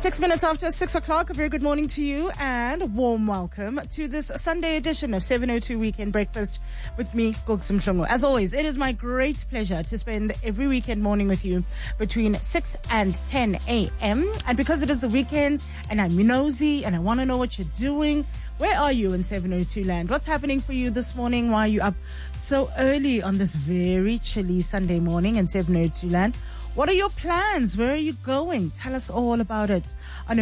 6 minutes after 6 o'clock, a very good morning to you and a warm welcome to this Sunday edition of 702 Weekend Breakfast with me, Gugs Mhlungu. As always, it is my great pleasure to spend every weekend morning with you between 6 and 10 a.m. And because it is the weekend and I'm nosy and I want to know what you're doing, where are you in 702 land? What's happening for you this morning? Why are you up so early on this very chilly Sunday morning in 702 land? What are your plans? Where are you going? Tell us all about it on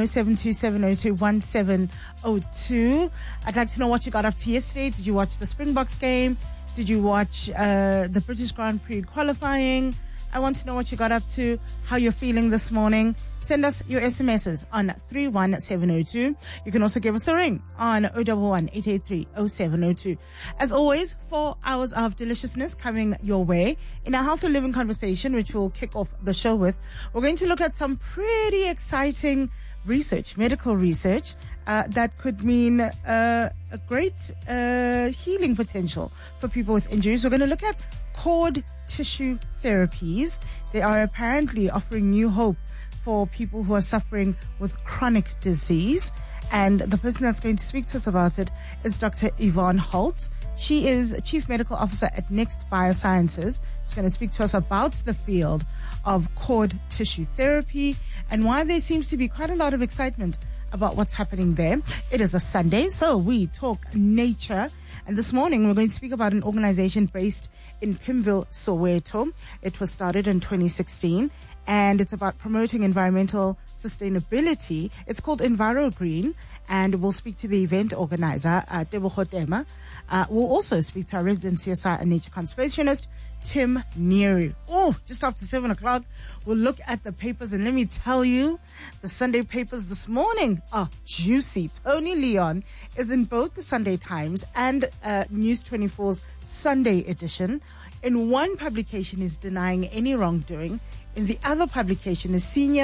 0727021702. I'd like to know what you got up to yesterday. Did you watch the Springboks game? Did you watch the British Grand Prix qualifying? I want to know what you got up to, how you're feeling this morning. Send us your SMSs on 31702. You can also give us a ring on 011-883-0702. As always, 4 hours of deliciousness coming your way. In our healthy living conversation, which we'll kick off the show with, we're going to look at some pretty exciting research, medical research, that could mean a great healing potential for people with injuries. We're going to look at cord tissue therapies. They are apparently offering new hope for people who are suffering with chronic disease. And the person that's going to speak to us about it is Dr. Yvonne Holt. She is Chief Medical Officer at Next Biosciences. She's going to speak to us about the field of cord tissue therapy and why there seems to be quite a lot of excitement about what's happening there. It is a Sunday, so we talk nature. And this morning, we're going to speak about an organization based in Pimville, Soweto. It was started in 2016, and it's about promoting environmental sustainability. It's called EnviroGreen, and we'll speak to the event organizer, Tebogo Tema. We'll also speak to our resident CSI and nature conservationist, Tim Neary. Oh, just after 7 o'clock, we'll look at the papers, and let me tell you, the Sunday papers this morning are juicy. Tony Leon is in both the Sunday Times and News 24's Sunday edition. In one publication, he's denying any wrongdoing. In the other publication,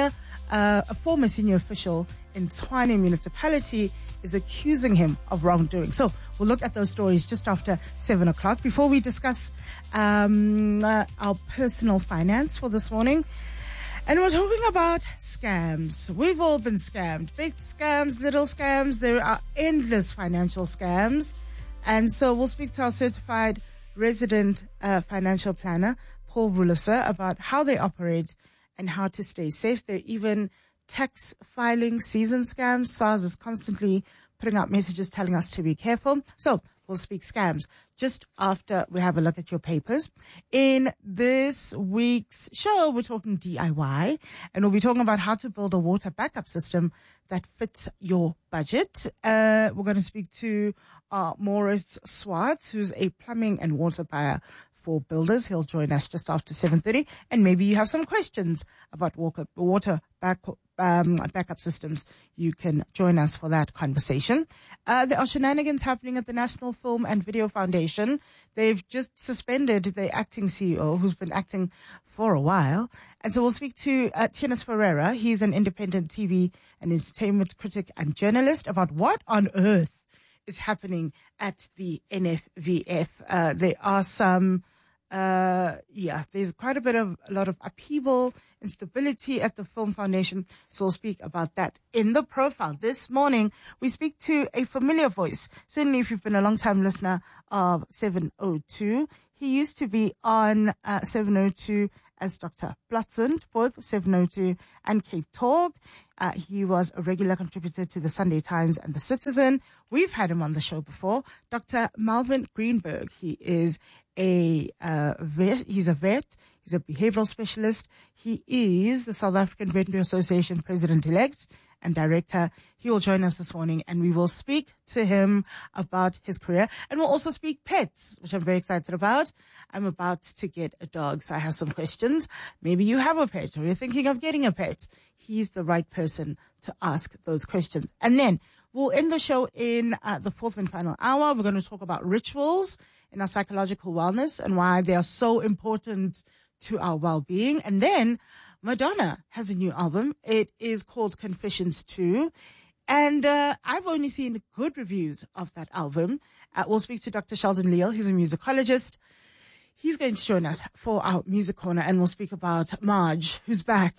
a former senior official in Tshwane municipality is accusing him of wrongdoing. So we'll look at those stories just after 7 o'clock. Before we discuss our personal finance for this morning, and we're talking about scams. We've all been scammed. Big scams, little scams. There are endless financial scams. And so we'll speak to our certified resident financial planner, Paul Rulofse, about how they operate and how to stay safe. There are even tax filing season scams. SARS is constantly putting out messages telling us to be careful. So we'll speak scams just after we have a look at your papers. In this week's show, we're talking DIY, and we'll be talking about how to build a water backup system that fits your budget. We're going to speak to Maurice Swartz, who's a plumbing and water buyer for builders. He'll join us just after 7:30, and maybe you have some questions about water backup systems. You can join us for that conversation. There are shenanigans happening at the National Film and Video Foundation. They've just suspended the acting CEO, who's been acting for a while. And so we'll speak to Tianis Ferreira. He's an independent TV and entertainment critic and journalist about what on earth is happening at the NFVF. There are some there's quite a lot of upheaval, instability at the Film Foundation. So we'll speak about that in the profile. This morning, we speak to a familiar voice. Certainly, if you've been a long-time listener of 702, he used to be on 702 as Dr. Platzund, both 702 and Cape Talk. He was a regular contributor to the Sunday Times and the Citizen. We've had him on the show before. Dr. Malvin Greenberg. He is a vet. He's a vet. He's a behavioral specialist. He is the South African Veterinary Association president-elect and director. He will join us this morning, and we will speak to him about his career. And we'll also speak pets, which I'm very excited about. I'm about to get a dog, so I have some questions. Maybe you have a pet or you're thinking of getting a pet. He's the right person to ask those questions. And then we'll end the show in the fourth and final hour. We're going to talk about rituals in our psychological wellness and why they are so important to our well-being. And then Madonna has a new album. It is called Confessions 2. And I've only seen good reviews of that album. We'll speak to Dr. Sheldon Leal. He's a musicologist. He's going to join us for our music corner, and we'll speak about Marge, who's back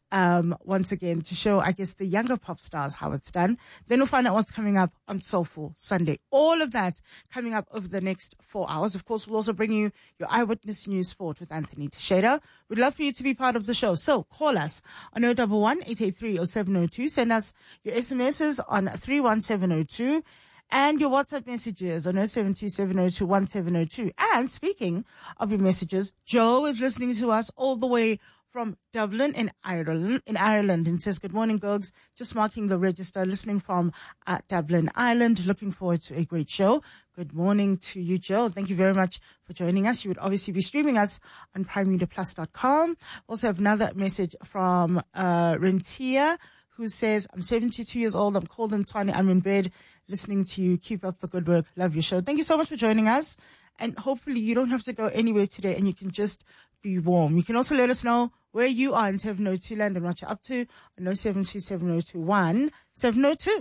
once again to show, I guess, the younger pop stars how it's done. Then we'll find out what's coming up on Soulful Sunday. All of that coming up over the next 4 hours. Of course, we'll also bring you your Eyewitness News Sport with Anthony Teixeira. We'd love for you to be part of the show. So call us on 011-883-0702. Send us your SMSs on 31702. And your WhatsApp messages on 072-702-1702. And speaking of your messages, Joe is listening to us all the way from Dublin in Ireland, and says, good morning, Gogs. Just marking the register, listening from Dublin, Ireland. Looking forward to a great show. Good morning to you, Joe. Thank you very much for joining us. You would obviously be streaming us on primemediaplus.com. Also have another message from Rentia, who says, I'm 72 years old. I'm cold and tiny. I'm in bed listening to you. Keep up the good work. Love your show. Thank you so much for joining us. And hopefully you don't have to go anywhere today and you can just be warm. You can also let us know where you are in 702 land and what you're up to on 072-702-1702.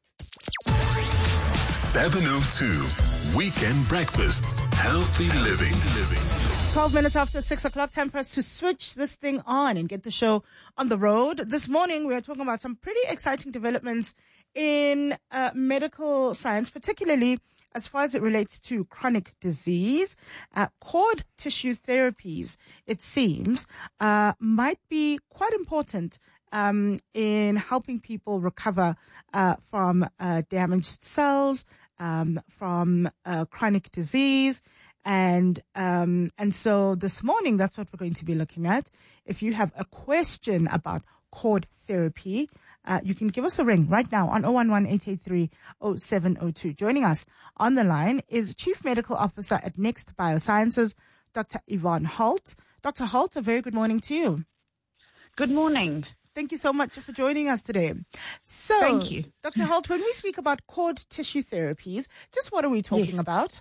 702 Weekend Breakfast. Healthy living. 12 minutes after 6 o'clock, time for us to switch this thing on and get the show on the road. This morning, we are talking about some pretty exciting developments in medical science, particularly as far as it relates to chronic disease. Cord tissue therapies, it seems, might be quite important in helping people recover from damaged cells, from chronic disease. And so this morning, that's what we're going to be looking at. If you have a question about cord therapy, you can give us a ring right now on 011-883-0702. Joining us on the line is Chief Medical Officer at Next Biosciences, Dr. Yvonne Holt. Dr. Holt, a very good morning to you. Good morning. Thank you so much for joining us today. So, thank you. Dr. Holt, when we speak about cord tissue therapies, just what are we talking about?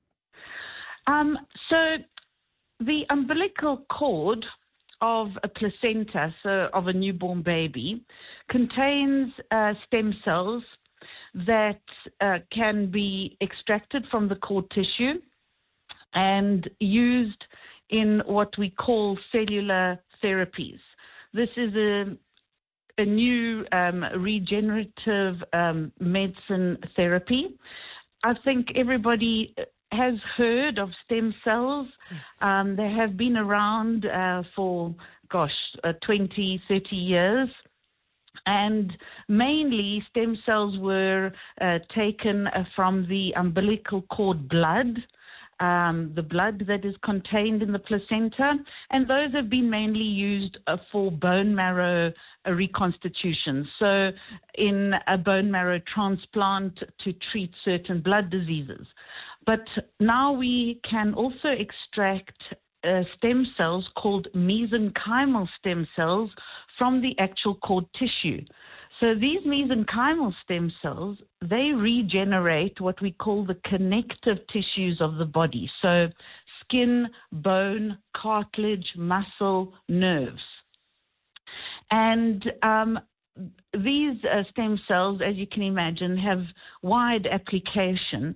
So the umbilical cord of a placenta, so of a newborn baby, contains stem cells that can be extracted from the cord tissue and used in what we call cellular therapies. This is a new regenerative medicine therapy. I think everybody has heard of stem cells. Yes. They have been around for, 20, 30 years. And mainly stem cells were taken from the umbilical cord blood, the blood that is contained in the placenta. And those have been mainly used for bone marrow reconstitution. So in a bone marrow transplant to treat certain blood diseases. But now we can also extract stem cells called mesenchymal stem cells from the actual cord tissue. So these mesenchymal stem cells, they regenerate what we call the connective tissues of the body. So skin, bone, cartilage, muscle, nerves. And these stem cells, as you can imagine, have wide application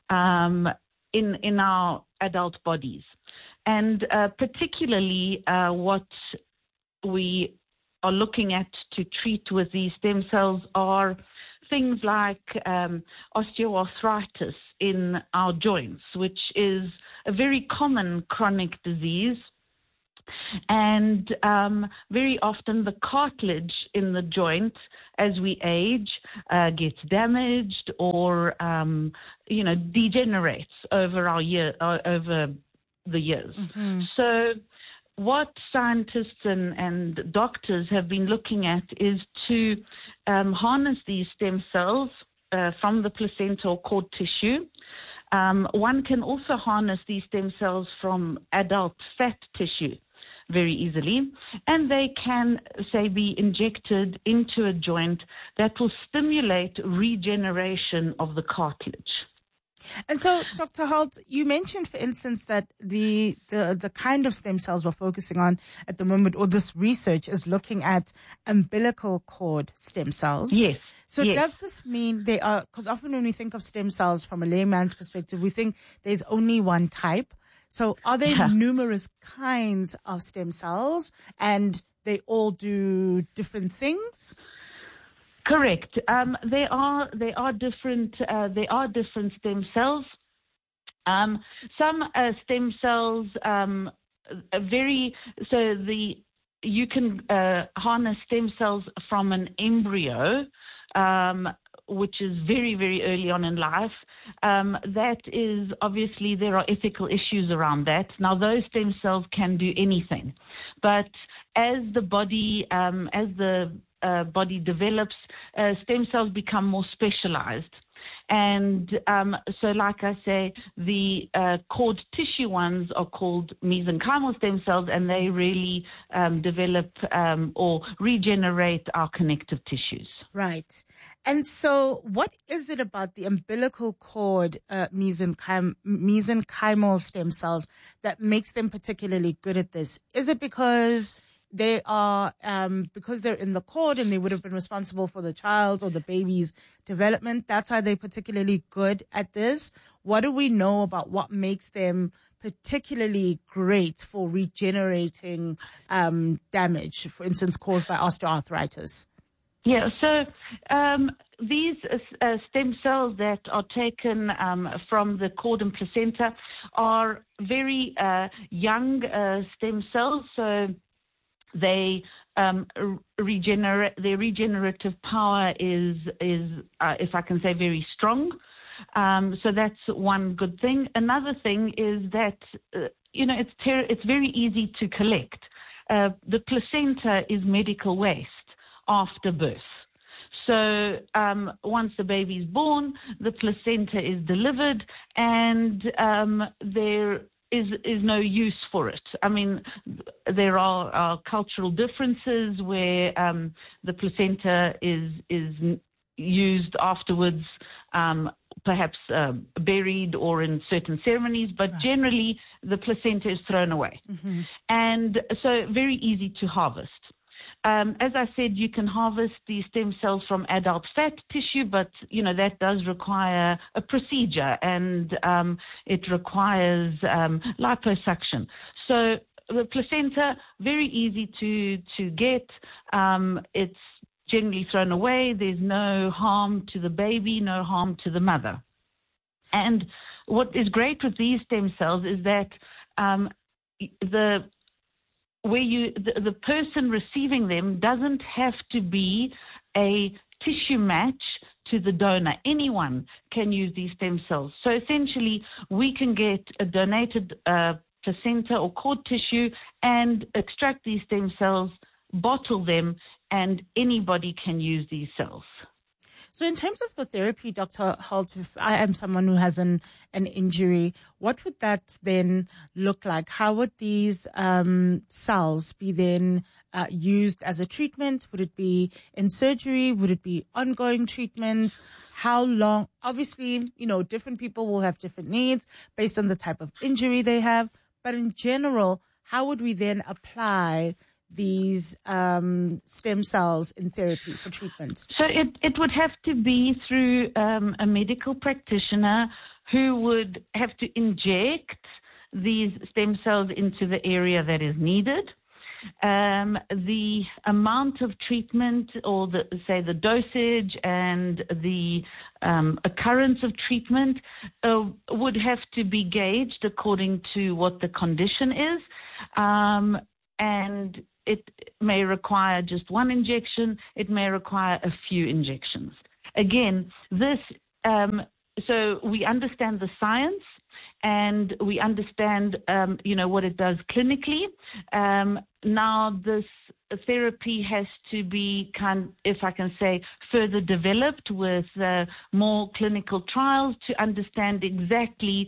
in our adult bodies. And particularly what we are looking at to treat with these stem cells are things like osteoarthritis in our joints, which is a very common chronic disease. And very often the cartilage in the joint as we age gets damaged or degenerates over over the years. Mm-hmm. So what scientists and doctors have been looking at is to harness these stem cells from the placenta or cord tissue. One can also harness these stem cells from adult fat tissue very easily, and they can, say, be injected into a joint that will stimulate regeneration of the cartilage. And so, Dr. Holt, you mentioned, for instance, that the kind of stem cells we're focusing on at the moment, or this research is looking at umbilical cord stem cells. Yes. So yes. Does this mean they are, because often when we think of stem cells from a layman's perspective, we think there's only one type. So are there numerous kinds of stem cells? And they all do different things? Correct. They are different. They are different stem cells. Some stem cells you can harness stem cells from an embryo, which is very, very early on in life. That is obviously there are ethical issues around that. Now, those stem cells can do anything, but as the body develops, stem cells become more specialized. And so, like I say, the cord tissue ones are called mesenchymal stem cells, and they really develop or regenerate our connective tissues. Right. And so what is it about the umbilical cord mesenchymal stem cells that makes them particularly good at this? Is it because they are because they're in the cord and they would have been responsible for the child's or the baby's development? That's why they're particularly good at this. What do we know about what makes them particularly great for regenerating damage, for instance, caused by osteoarthritis? Yeah, so these stem cells that are taken from the cord and placenta are very young stem cells, so they regenerate. Their regenerative power is if I can say, very strong. So that's one good thing. Another thing is that it's very easy to collect. The placenta is medical waste after birth. So once the baby is born, the placenta is delivered, and there is no use for it. I mean, there are cultural differences where the placenta is used afterwards, perhaps buried or in certain ceremonies, but generally the placenta is thrown away. Mm-hmm. And so very easy to harvest. As I said, you can harvest these stem cells from adult fat tissue, but, that does require a procedure, and it requires liposuction. So the placenta, very easy to get. It's generally thrown away. There's no harm to the baby, no harm to the mother. And what is great with these stem cells is that the person receiving them doesn't have to be a tissue match to the donor. Anyone can use these stem cells. So essentially, we can get a donated placenta or cord tissue and extract these stem cells, bottle them, and anybody can use these cells. So in terms of the therapy, Dr. Holt, if I am someone who has an injury, what would that then look like? How would these cells be then used as a treatment? Would it be in surgery? Would it be ongoing treatment? How long? Obviously, different people will have different needs based on the type of injury they have. But in general, how would we then apply these stem cells in therapy for treatment? So it would have to be through a medical practitioner who would have to inject these stem cells into the area that is needed. The amount of treatment, or the dosage and the occurrence of treatment would have to be gauged according to what the condition is. And it may require just one injection. It may require a few injections. Again, so we understand the science, and we understand, what it does clinically. Now, this therapy has to be if I can say, further developed with more clinical trials to understand exactly,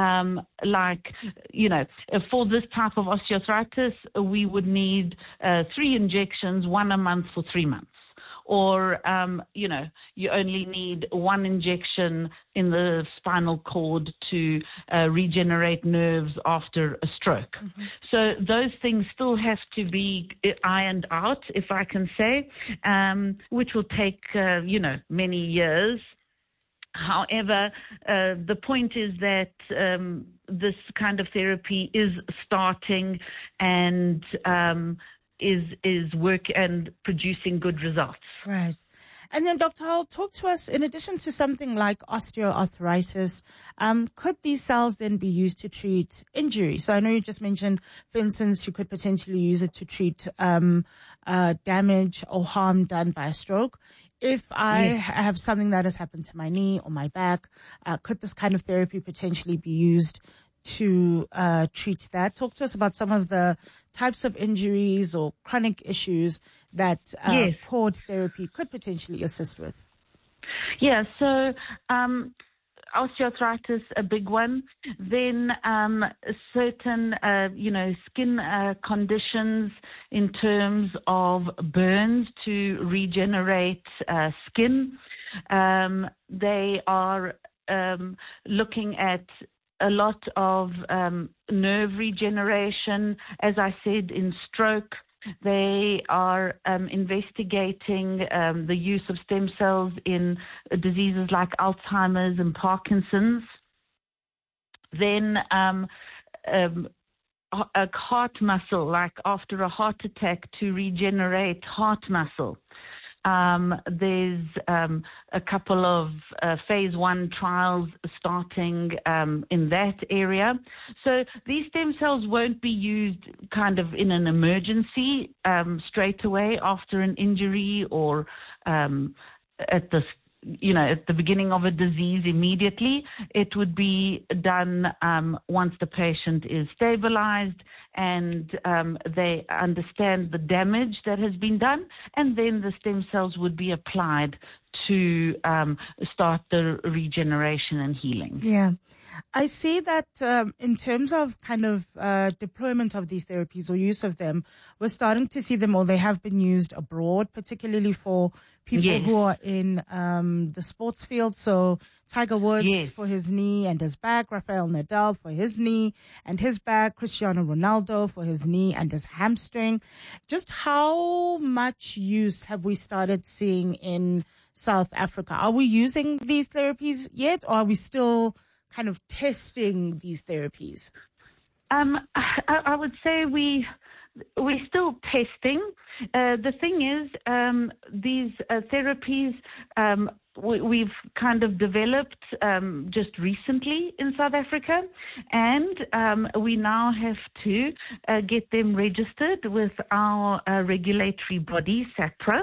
for this type of osteoarthritis, we would need 3 injections, 1 a month for 3 months. Or, you only need 1 injection in the spinal cord to regenerate nerves after a stroke. Mm-hmm. So those things still have to be ironed out, if I can say, which will take, many years. However, the point is that this kind of therapy is starting, and is work and producing good results. Right. And then, Dr. Hall, talk to us, in addition to something like osteoarthritis, could these cells then be used to treat injury? So I know you just mentioned, for instance, you could potentially use it to treat damage or harm done by a stroke. If I have something that has happened to my knee or my back, could this kind of therapy potentially be used to treat that? Talk to us about some of the types of injuries or chronic issues that cord therapy could potentially assist with. Yeah, so osteoarthritis, a big one. Then certain, skin conditions in terms of burns to regenerate skin. They are looking at a lot of nerve regeneration, as I said, in stroke. They are investigating the use of stem cells in diseases like Alzheimer's and Parkinson's. Then a heart muscle, like after a heart attack, to regenerate heart muscle. There's a couple of phase 1 trials starting in that area. So these stem cells won't be used kind of in an emergency straight away after an injury or at the beginning of a disease immediately. It would be done once the patient is stabilized and they understand the damage that has been done, and then the stem cells would be applied to start the regeneration and healing. Yeah. I see that in terms of kind of deployment of these therapies or use of them, we're starting to see them, or they have been used abroad, particularly for people who are in the sports field. So Tiger Woods for his knee and his back, Rafael Nadal for his knee and his back, Cristiano Ronaldo for his knee and his hamstring. Just how much use have we started seeing in South Africa? Are we using these therapies yet, or are we still kind of testing these therapies? I would say we're still testing. The thing is, these therapies we've kind of developed just recently in South Africa, and we now have to get them registered with our regulatory body, SAHPRA.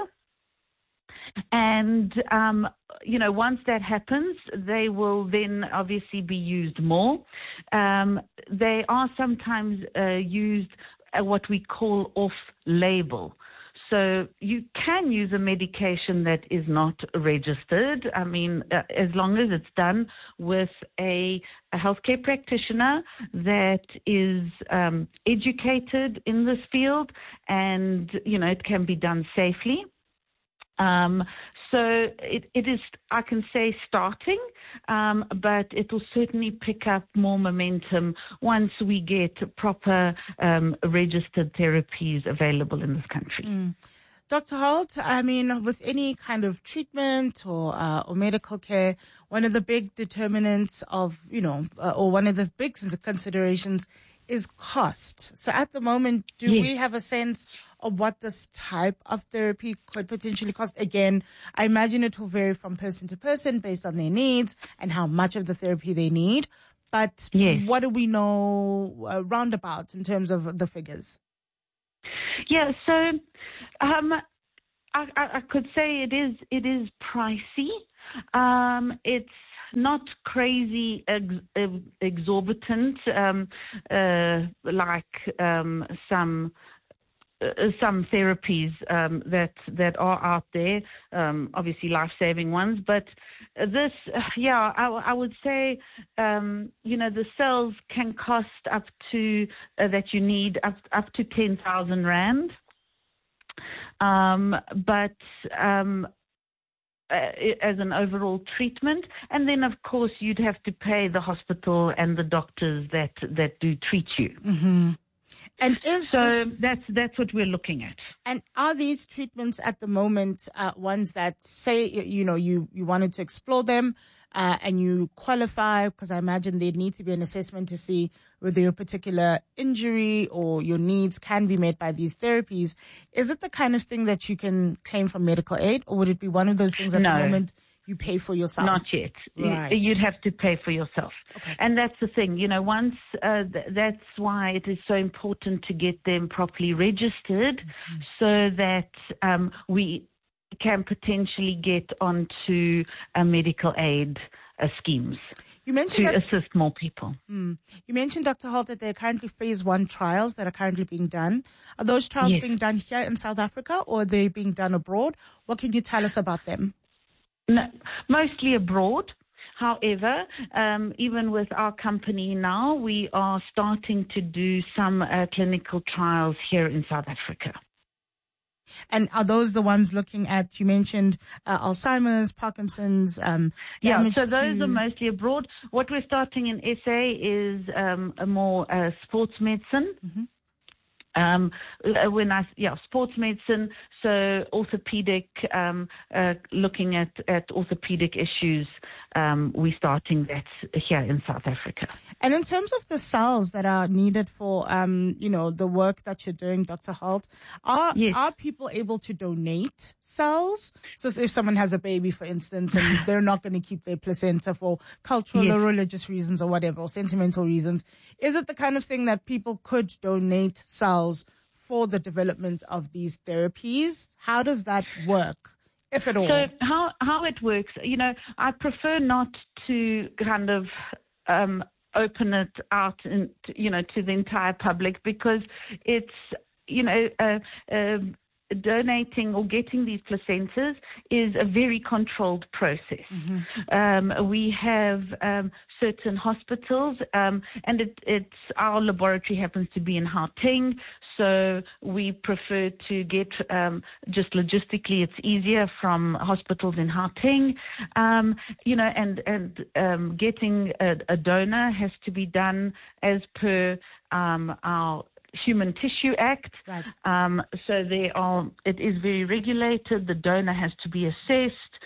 And, once that happens, they will then obviously be used more. They are sometimes used what we call off-label. So you can use a medication that is not registered. I mean, as long as it's done with a healthcare practitioner that is educated in this field, and, it can be done safely. So it is, I can say, starting, but it will certainly pick up more momentum once we get proper registered therapies available in this country. Dr. Holt, I mean, with any kind of treatment or medical care, one of the big determinants of, or one of the big considerations is cost. So at the moment, do we have a sense of what this type of therapy could potentially cost? Again, I imagine it will vary from person to person based on their needs and how much of the therapy they need. But what do we know roundabout in terms of the figures? Yeah, so I could say it is pricey. It's not crazy exorbitant like some therapies that are out there, obviously life-saving ones. But this, I would say, the cells can cost up to that you need up to 10,000 rand. As an overall treatment, and then of course you'd have to pay the hospital and the doctors that do treat you. Mm-hmm. And that's what we're looking at. And are these treatments at the moment ones that say, you wanted to explore them and you qualify? Because I imagine there'd need to be an assessment to see whether your particular injury or your needs can be met by these therapies. Is it the kind of thing that you can claim from medical aid, or would it be one of those things at the moment you pay for yourself? Not yet. Right. You'd have to pay for yourself. Okay. And that's the thing, once, that's why it is so important to get them properly registered so that we can potentially get onto medical aid schemes to assist more people. You mentioned, Dr. Holt, that there are currently phase 1 trials that are currently being done. Are those trials being done here in South Africa, or are they being done abroad? What can you tell us about them? No, mostly abroad. However, even with our company now, we are starting to do some clinical trials here in South Africa. And are those the ones looking at, you mentioned Alzheimer's, Parkinson's? So those are mostly abroad. What we're starting in SA is a more sports medicine. Sports medicine, so orthopedic, looking at orthopedic issues, we're starting that here in South Africa. And in terms of the cells that are needed for, the work that you're doing, Dr. Holt, are people able to donate cells? So if someone has a baby, for instance, and they're not going to keep their placenta for cultural or religious reasons or whatever, or sentimental reasons, is it the kind of thing that people could donate cells for the development of these therapies? How does that work, if at all? So how it works, I prefer not to kind of open it out to the entire public, because it's, donating or getting these placentas is a very controlled process. We have certain hospitals, and it's our laboratory happens to be in Gauteng, so we prefer to get just logistically it's easier from hospitals in Gauteng, and getting a donor has to be done as per our Human Tissue Act. Right. So it is very regulated. The donor has to be assessed,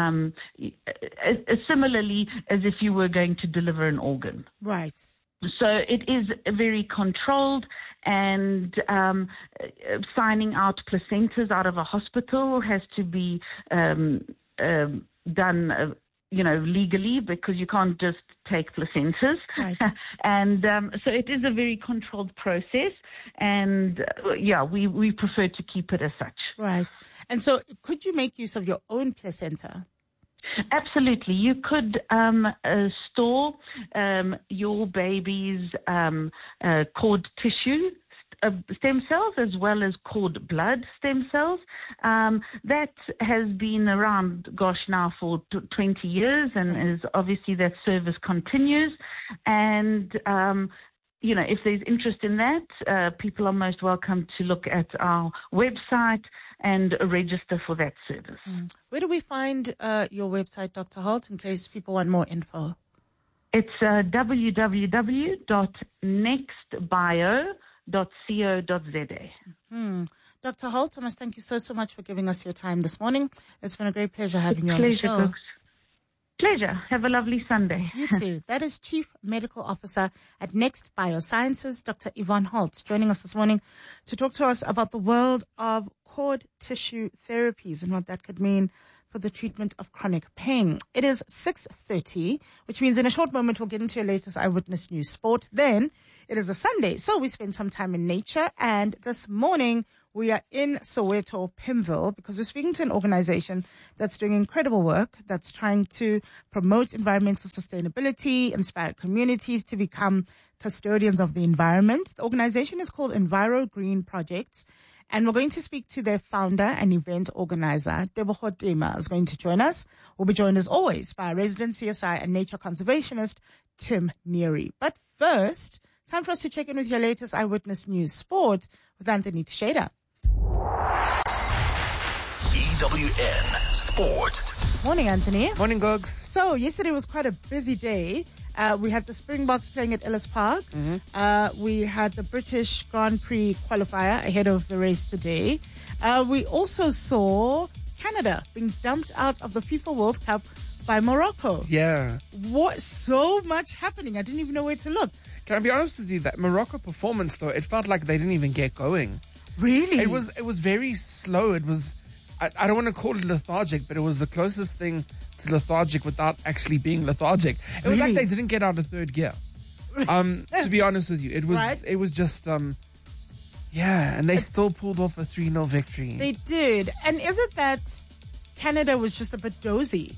similarly as if you were going to deliver an organ. Right. So it is very controlled, and signing out placentas out of a hospital has to be done legally, because you can't just take placentas. Right. And so it is a very controlled process, and we prefer to keep it as such. Right. And so could you make use of your own placenta? Absolutely. You could store your baby's cord tissue stem cells as well as cord blood stem cells. That has been around, now for 20 years, and is obviously that service continues. And, if there's interest in that, people are most welcome to look at our website and register for that service. Where do we find your website, Dr. Holt, in case people want more info? It's www.nextbio.co.za. Dr. Holt, I must thank you so much for giving us your time this morning. It's been a great pleasure having you on the show. Brooks. Pleasure. Have a lovely Sunday. You too. That is Chief Medical Officer at Next Biosciences, Dr. Yvonne Holt, joining us this morning to talk to us about the world of cord tissue therapies and what that could mean for the treatment of chronic pain. It is 6:30, which means in a short moment we'll get into your latest Eyewitness News Sport. Then it is a Sunday, so we spend some time in nature. And this morning we are in Soweto, Pimville, because we're speaking to an organization that's doing incredible work, that's trying to promote environmental sustainability, inspire communities to become custodians of the environment. The organization is called Enviro Green Projects. And we're going to speak to their founder and event organizer, Tebogo Tema, is going to join us. We'll be joined as always by resident CSI and nature conservationist, Tim Neary. But first, time for us to check in with your latest Eyewitness News Sport with Anthony Teixeira. EWN Sport. Morning, Anthony. Morning, Gogs. So yesterday was quite a busy day We had the Springboks playing at Ellis Park. We had the British Grand Prix qualifier ahead of the race today. We also saw Canada being dumped out of the FIFA World Cup by Morocco. Yeah. What? So much happening. I didn't even know where to look. Can I be honest with you? That Morocco performance, though, it felt like they didn't even get going. Really? It was very slow. It was, I don't want to call it lethargic, but it was the closest thing to lethargic without actually being lethargic. It was like Really? they didn't get out of third gear. To be honest with you, it was Right. it was just yeah, and they still pulled off a 3-0 victory. They did. And is it that Canada was just a bit dozy?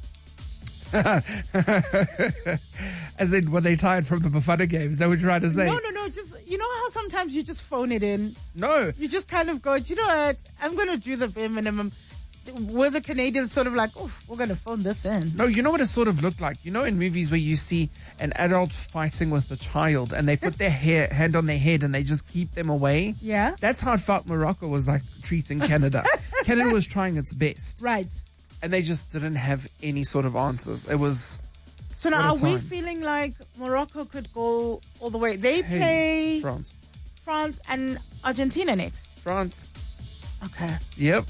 As in when they tired from the Bafana game, is that what you're trying to say? No. Just, you know how sometimes you just phone it in? No. You just kind of go, you know what? I'm going to do the bare minimum. Were the Canadians sort of like, oh, we're going to phone this in? No, you know what it sort of looked like? You know in movies where you see an adult fighting with a child and they put their hand on their head and they just keep them away? Yeah. That's how it felt Morocco was like treating Canada. Canada was trying its best. Right. And they just didn't have any sort of answers. It was... So now, What are a we time. feeling like Morocco could go all the way? They play France and Argentina next. France. Okay. Yep.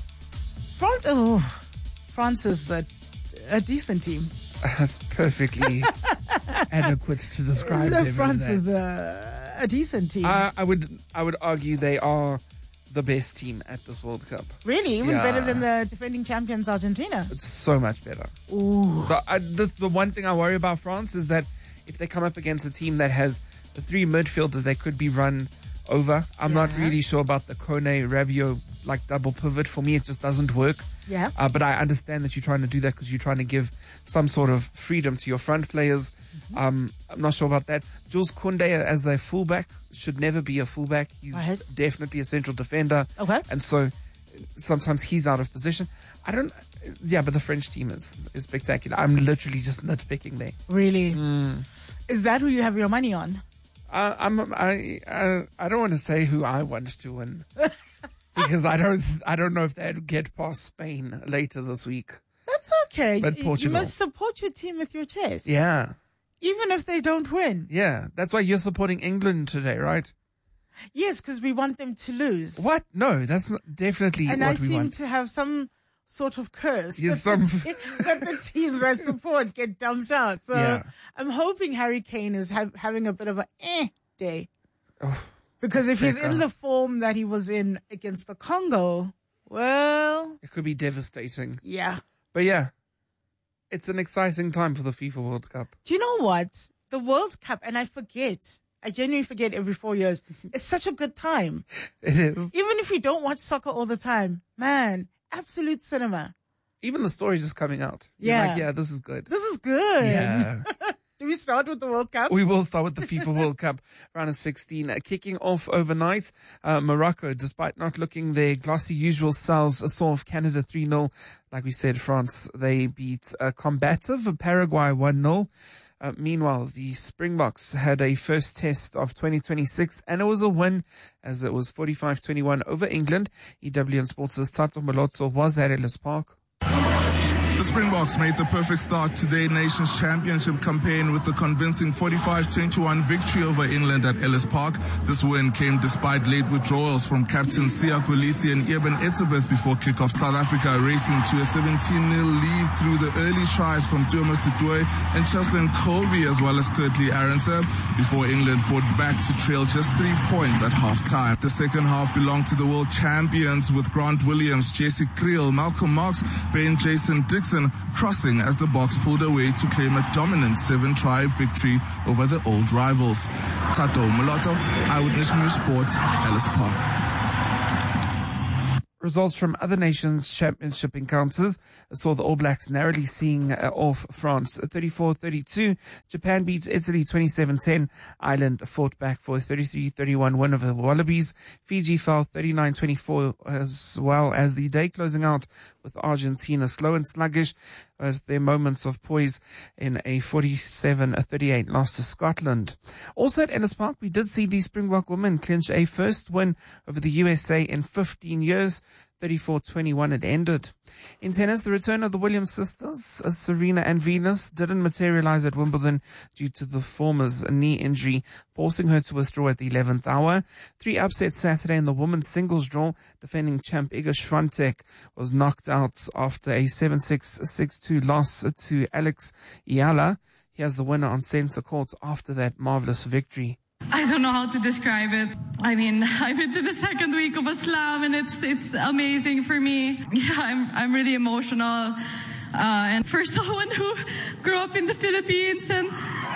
France is a decent team. That's perfectly adequate to describe them. France as is a decent team. I would argue they are the best team at this World Cup. Really? Even Yeah. better than the defending champions, Argentina? It's so much better. Ooh. The one thing I worry about France is that if they come up against a team that has the three midfielders, they could be run over. I'm not Yeah. really sure about the Kone Rabiot like double pivot. For me, it just doesn't work. Yeah. But I understand that you're trying to do that because you're trying to give some sort of freedom to your front players. I'm not sure about that. Jules Koundé as a fullback should never be a fullback. He's Right. definitely a central defender. Okay. And so sometimes he's out of position. Yeah, but the French team is spectacular. I'm literally just nitpicking there. Really? Is that who you have your money on? I don't want to say who I want to win because I don't know if they'd get past Spain later this week. That's okay. But You Portugal. must support your team with your chest. Yeah. Even if they don't win. Yeah. That's why you're supporting England today, right? Yes, because we want them to lose. What? No, that's not definitely And what I we seem want. to have some sort of curse Yes, that the teams I support get dumped out. So Yeah. I'm hoping Harry Kane is having a bit of a day. Oh, Because if he's Faker. in the form that he was in against the Congo, well, it could be devastating. yeah. But yeah, it's an exciting time for the FIFA World Cup. Do you know what? The World Cup, and I genuinely forget every 4 years, it's such a good time. It is. Even if you don't watch soccer all the time, man, absolute cinema. Even the stories just coming out. You're Yeah. like, yeah, this is good. This is good. Yeah. Do we start with the World Cup? We will start with the FIFA World Cup round of 16. Kicking off overnight, Morocco, despite not looking their glossy usual selves, saw off Canada 3-0. Like we said, France, they beat combative Paraguay 1-0. Meanwhile, the Springboks had a first test of 2026, and it was a win as it was 45-21 over England. EWN Sports' Tato Malotso was at Ellis Park. The Springboks made the perfect start to their Nations Championship campaign with the convincing 45-21 victory over England at Ellis Park. This win came despite late withdrawals from captain Siya Kolisi and Eben Etzebeth before kickoff. South Africa racing to a 17-0 lead through the early tries from Thomas du Toit and Cheslin Colby as well as Kurtley Arendse before England fought back to trail just 3 points at half-time. The second half belonged to the world champions with Grant Williams, Jesse Creel, Malcolm Marx, Ben Jason Dixon crossing as the Boks pulled away to claim a dominant 7-try victory over the old rivals. Tato Moloto, Eyewitness News Sport, Ellis Park. Results from other nations' championship encounters saw the All Blacks narrowly seeing off France 34-32. Japan beats Italy 27-10. Ireland fought back for a 33-31 win over the Wallabies. Fiji fell 39-24 as well as the day closing out with Argentina slow and sluggish as their moments of poise in a 47-38 loss to Scotland. Also at Ellis Park, we did see the Springbok women clinch a first win over the USA in 15 years. 34-21 it ended. In tennis, the return of the Williams sisters, Serena and Venus, didn't materialize at Wimbledon due to the former's knee injury, forcing her to withdraw at the 11th hour. 3 upsets Saturday in the women's singles draw. Defending champ Iga Swiatek was knocked out after a 7-6, 6-2 loss to Alex Iala. Here's the winner on center court after that marvelous victory. I don't know how to describe it. I mean, I'm into the second week of a slam and it's amazing for me. Yeah, I'm really emotional. And for someone who grew up in the Philippines and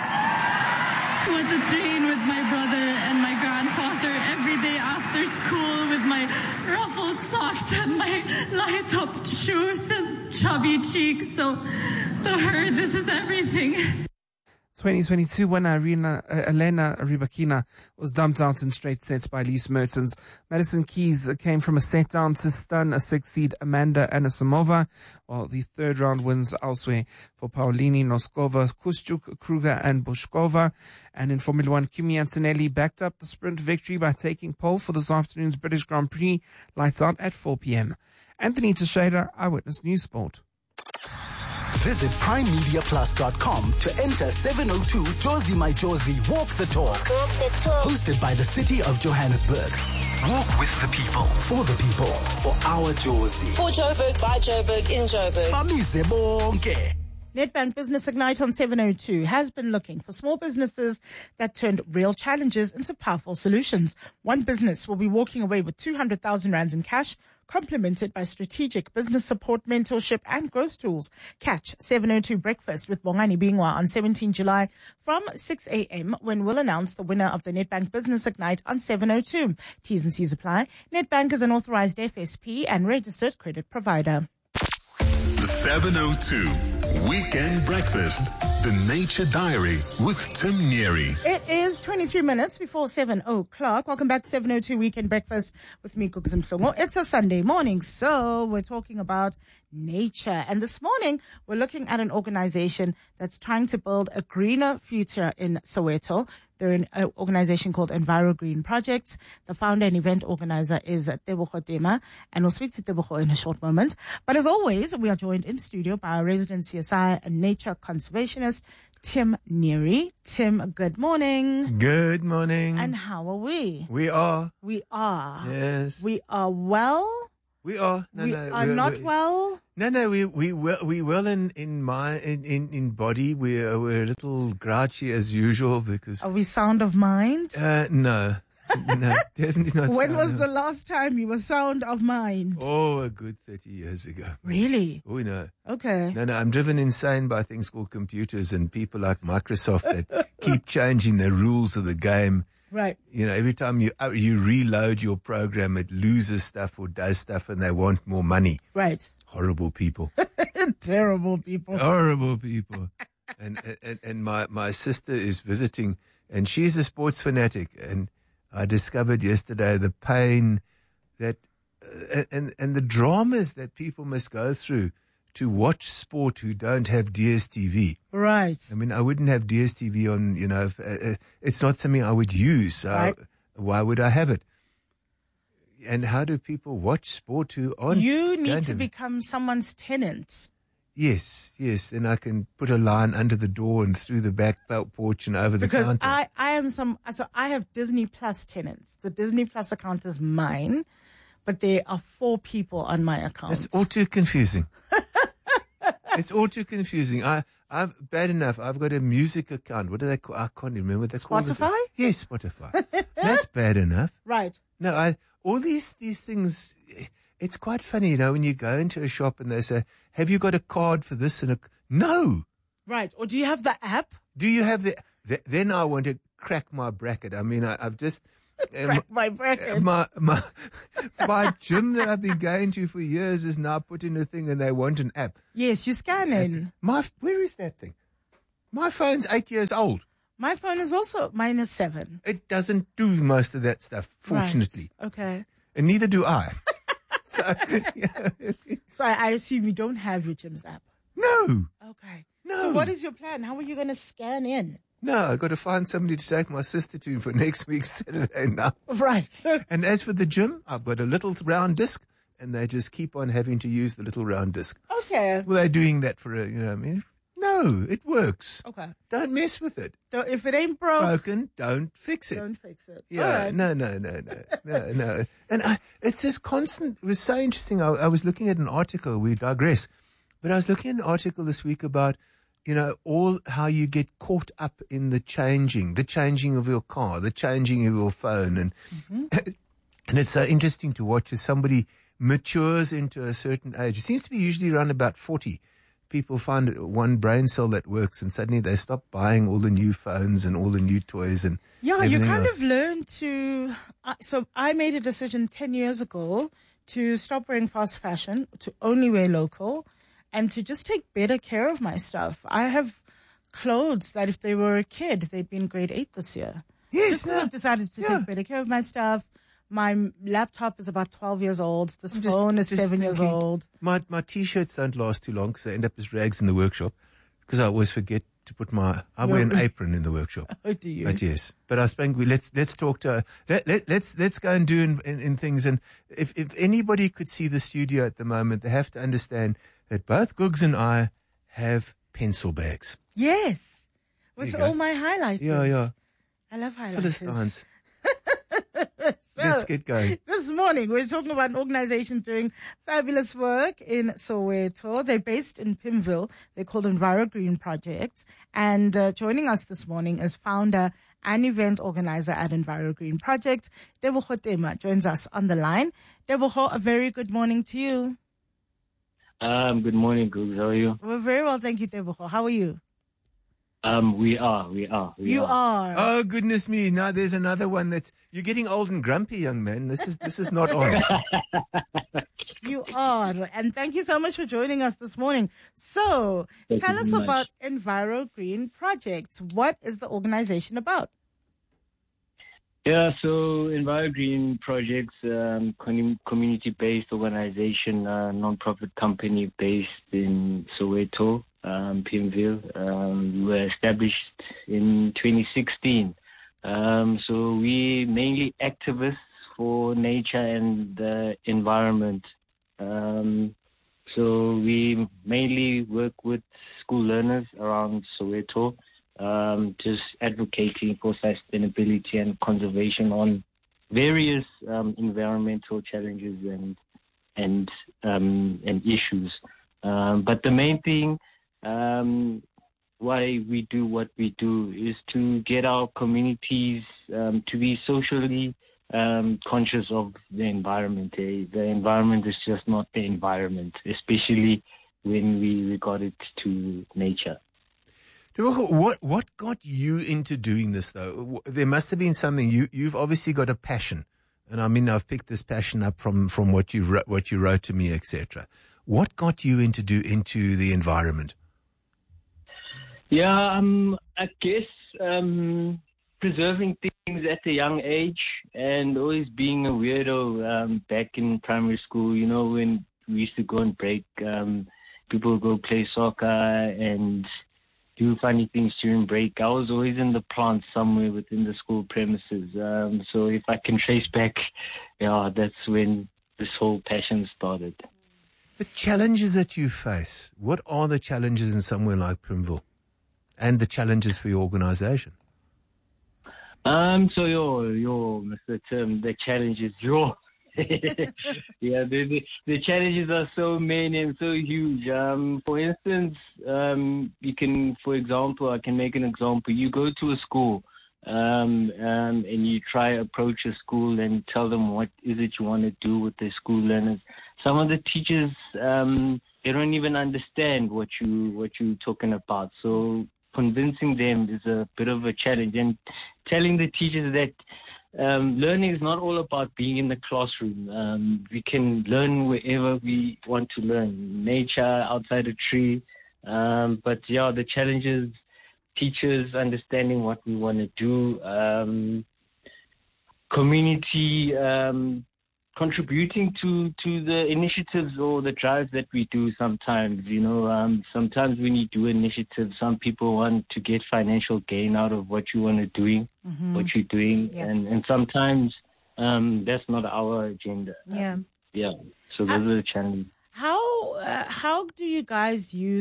went to train with my brother and my grandfather every day after school with my ruffled socks and my light up shoes and chubby cheeks. So to her, this is everything. 2022 winner Elena Rybakina was dumped out in straight sets by Elise Mertens. Madison Keys came from a set down to stun a 6th seed Amanda Anisimova, while the third round wins elsewhere for Paulini, Noskova, Kuschuk, Kruger and Bushkova. And in Formula 1, Kimi Antonelli backed up the sprint victory by taking pole for this afternoon's British Grand Prix. Lights out at 4 p.m. Anthony Teixeira, Eyewitness News Sport. Visit primemediaplus.com to enter 702 Josie My Josie Walk the Talk. Hosted by the City of Johannesburg. Walk with the people, for the people, for our Josie. For Joburg, by Joburg, in Joburg. Bamize bonke. Nedbank Business Ignite on 702 has been looking for small businesses that turned real challenges into powerful solutions. One business will be walking away with 200,000 rands in cash, complemented by strategic business support, mentorship and growth tools. Catch 702 Breakfast with Bongani Bingwa on 17 July from 6 a.m. when we'll announce the winner of the Nedbank Business Ignite on 702. T's and C's apply. Nedbank is an authorized FSP and registered credit provider. 702 Weekend Breakfast, the Nature Diary with Tim Neary. It is 23 minutes before 7 o'clock. Welcome back to 702 Weekend Breakfast with me, Cooks and Mhlongo. It's a Sunday morning, so we're talking about nature. And this morning, we're looking at an organization that's trying to build a greener future in Soweto. They're an organization called Enviro Green Projects. The founder and event organizer is Tebogo Tema, and we'll speak to Tebogo in a short moment. But as always, we are joined in studio by our resident CSI and nature conservationist, Tim Neary. Tim, good morning. Good morning. And how are we? We are. We are. Yes. We are well. We are. We are not well. No, we well in body. We're a little grouchy as usual because. Are we sound of mind? No, definitely not. When was the last time you were sound of mind? Oh, a good 30 years ago. Really? Oh, no. Okay. No, I'm driven insane by things called computers and people like Microsoft that keep changing the rules of the game. Right. You know, every time you reload your program, it loses stuff or does stuff and they want more money. Right. Horrible people. Terrible people. Horrible people. And my sister is visiting and she's a sports fanatic and I discovered yesterday the pain that, and the dramas that people must go through to watch sport who don't have DSTV. Right. I mean, I wouldn't have DSTV on, you know, it's not something I would use. So right. Why would I have it? And how do people watch sport who aren't? You need to become someone's tenant. Yes. Then I can put a line under the door and through the back porch and over the counter. Because I have Disney Plus tenants. The Disney Plus account is mine, but there are 4 people on my account. It's all too confusing. It's all too confusing. I've bad enough. I've got a music account. What do they call? I can't remember what they call it. Spotify? Yes, Spotify. That's bad enough. Right. No, all these things. It's quite funny, you know, when you go into a shop and they say, "Have you got a card for this?" And no. Right. Or do you have the app? Do you have then I want to crack my bracket. I mean, I've just. Crack my bracket. My gym that I've been going to for years is now put in a thing and they want an app. Yes, you scan in. Where is that thing? My phone's 8 years old. My phone is also, mine is 7. It doesn't do most of that stuff, fortunately. Right. Okay. And neither do I. So I assume you don't have your gym's app. No. Okay. No. So what is your plan? How are you going to scan in? No, I've got to find somebody to take my sister to for next week's Saturday now. Right. And as for the gym, I've got a little round disc, and they just keep on having to use the little round disc. Okay. Well, they're doing that for no, it works. Okay. Don't mess with it. If it ain't broken, don't fix it. Don't fix it. Yeah, All right. no. And it's this constant, it was so interesting. I was looking at an article, we digress, but I was looking at an article this week about, all how you get caught up in the changing of your car, the changing of your phone. And, and it's so interesting to watch as somebody matures into a certain age. It seems to be usually around about 40. People find one brain cell that works and suddenly they stop buying all the new phones and all the new toys and Yeah, you kind else. of learn to. So I made a decision 10 years ago to stop wearing fast fashion, to only wear local, and to just take better care of my stuff. I have clothes that if they were a kid, they'd be in grade 8 this year. Yes, Just because I've decided to take better care of my stuff. My laptop is about 12 years old. This phone is 7 years old. My T-shirts don't last too long because they end up as rags in the workshop because I always forget to put I wear an apron in the workshop. Oh, do you? But yes. But I think let's talk to her. Let's go and do in things. And if anybody could see the studio at the moment, they have to understand that both Googs and I have pencil bags. Yes. With all my highlighters. Yeah. I love highlighters. Philistines. Let's get going. This morning, we're talking about an organization doing fabulous work in Soweto. They're based in Pimville. They're called Enviro Green Projects. And joining us this morning is founder and event organizer at Enviro Green Projects. Tebogo Tema joins us on the line. Tebogo, a very good morning to you. Good morning, Googs. How are you? We're very well, thank you, Tebogo. How are you? We are. You are. Oh, goodness me. Now there's another one you're getting old and grumpy, young man. This is not on. You are. And thank you so much for joining us this morning. So tell us about Enviro Green Projects. What is the organization about? Yeah, so Enviro Green Projects, community-based organization, non-profit company based in Soweto, Pimville. We were established in 2016. So we mainly activists for nature and the environment. So we mainly work with school learners around Soweto, just advocating for sustainability and conservation on various environmental challenges and issues. But the main thing why we do what we do is to get our communities to be socially conscious of the environment. The environment is just not the environment, especially when we regard it to nature. What got you into doing this, though? There must have been something. You've obviously got a passion, and I mean I've picked this passion up from what you wrote to me, etc. What got you into the environment? Yeah, I guess preserving things at a young age and always being a weirdo back in primary school. You know, when we used to go on break, people would go play soccer and do funny things during break. I was always in the plants somewhere within the school premises. So if I can trace back, that's when this whole passion started. The challenges that you face, what are the challenges in somewhere like Pimville? And the challenges for your organization? So Mr. Tim, the challenges, yeah, the challenges are so many and so huge. For instance, I can make an example. You go to a school, and you try approach a school and tell them what is it you want to do with the school learners. Some of the teachers, they don't even understand what you're talking about. So convincing them is a bit of a challenge, and telling the teachers that learning is not all about being in the classroom. We can learn wherever we want to learn, nature, outside a tree. But the challenges, teachers understanding what we want to do, community contributing to the initiatives or the drives that we do sometimes. Sometimes when you do initiatives, some people want to get financial gain out of what you want to do, what you're doing. Yeah. And sometimes that's not our agenda. Yeah. Yeah. So those are the challenges. How do you guys use